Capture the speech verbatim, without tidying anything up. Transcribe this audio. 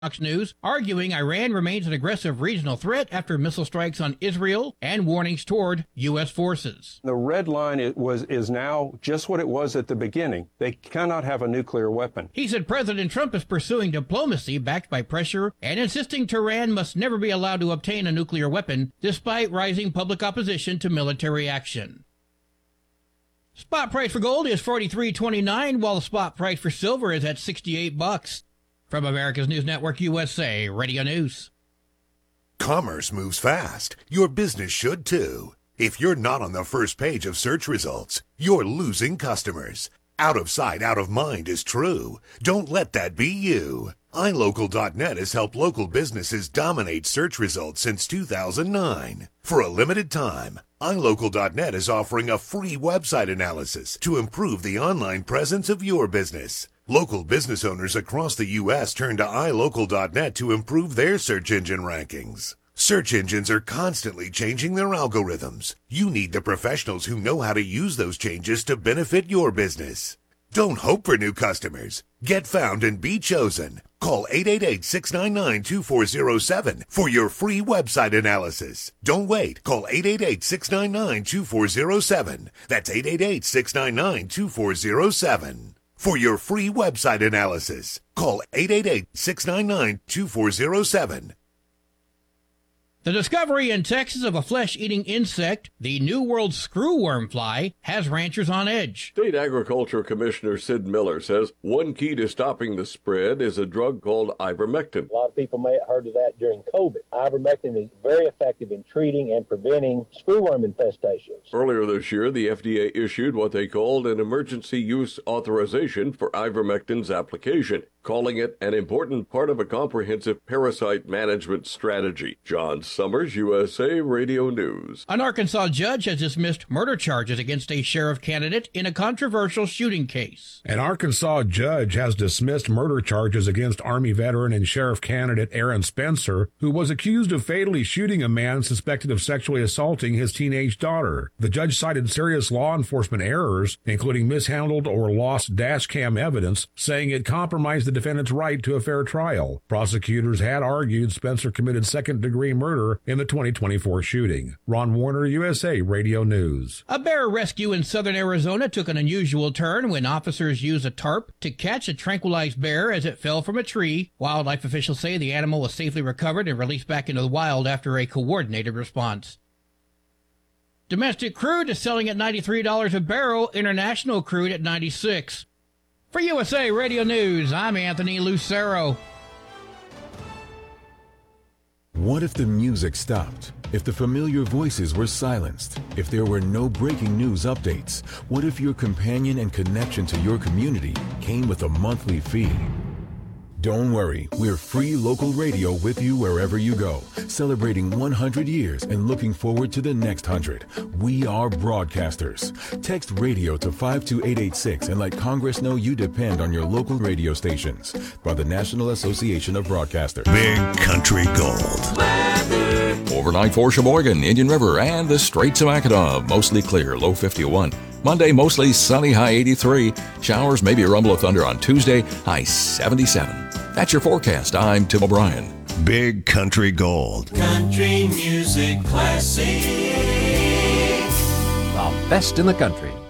Fox News, arguing Iran remains an aggressive regional threat after missile strikes on Israel and warnings toward U S forces. The red line it was is now just what it was at the beginning. They cannot have a nuclear weapon. He said President Trump is pursuing diplomacy backed by pressure and insisting Tehran must never be allowed to obtain a nuclear weapon despite rising public opposition to military action. Spot price for gold is forty-three twenty-nine, while the spot price for silver is at sixty-eight bucks. From America's News Network U S A Radio News. Commerce moves fast. Your business should too. If you're not on the first page of search results, you're losing customers. Out of sight, out of mind is true. Don't let that be you. i local dot net has helped local businesses dominate search results since two thousand nine. For a limited time, i local dot net is offering a free website analysis to improve the online presence of your business. Local business owners across the U S turn to i local dot net to improve their search engine rankings. Search engines are constantly changing their algorithms. You need the professionals who know how to use those changes to benefit your business. Don't hope for new customers. Get found and be chosen. Call eight eight eight, six nine nine, two four zero seven for your free website analysis. Don't wait. Call eight eight eight, six nine nine, two four zero seven. That's eight eight eight, six nine nine, two four zero seven. For your free website analysis, call eight eight eight, six nine nine, two four zero seven. The discovery in Texas of a flesh-eating insect, the New World screwworm fly, has ranchers on edge. State Agriculture Commissioner Sid Miller says one key to stopping the spread is a drug called ivermectin. A lot of people may have heard of that during COVID. Ivermectin is very effective in treating and preventing screwworm infestations. Earlier this year, the F D A issued what they called an emergency use authorization for ivermectin's application, calling it an important part of a comprehensive parasite management strategy. John Summers, U S A Radio News. An Arkansas judge has dismissed murder charges against a sheriff candidate in a controversial shooting case. An Arkansas judge has dismissed murder charges against Army veteran and sheriff candidate Aaron Spencer, who was accused of fatally shooting a man suspected of sexually assaulting his teenage daughter. The judge cited serious law enforcement errors, including mishandled or lost dash cam evidence, saying it compromised the defendant's right to a fair trial. Prosecutors had argued Spencer committed second-degree murder in the twenty twenty-four shooting. Ron Warner, U S A Radio News. A bear rescue in southern Arizona took an unusual turn when officers used a tarp to catch a tranquilized bear as it fell from a tree. Wildlife officials say the animal was safely recovered and released back into the wild after a coordinated response. Domestic crude is selling at ninety-three dollars a barrel, international crude at ninety-six dollars. For U S A Radio News, I'm Anthony Lucero. What if the music stopped? If the familiar voices were silenced? If there were no breaking news updates? What if your companion and connection to your community came with a monthly fee? Don't worry, we're free local radio with you wherever you go, celebrating one hundred years and looking forward to the next one hundred. We are broadcasters. Text radio to five two eight eight six and let Congress know you depend on your local radio stations. By the National Association of Broadcasters. Big Country Gold. Overnight for Sheboygan, Indian River, and the Straits of Mackinac. Mostly clear, low fifty-one. Monday, mostly sunny, high eighty-three. Showers, maybe a rumble of thunder on Tuesday, high seventy-seven. That's your forecast. I'm Tim O'Brien. Big Country Gold. Country music classic. The best in the country.